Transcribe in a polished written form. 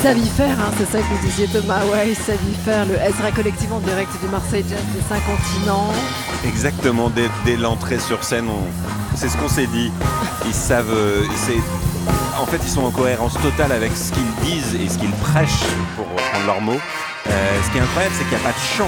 savent y faire, hein, c'est ça que vous disiez Thomas, ouais, ils savent y faire. Le Ezra Collective en direct du Marseille Jazz des 5 continents. Exactement, dès l'entrée sur scène, c'est ce qu'on s'est dit. Ils savent, en fait, ils sont en cohérence totale avec ce qu'ils disent et ce qu'ils prêchent, pour reprendre leurs mots. Ce qui est incroyable, c'est qu'il n'y a pas de chant.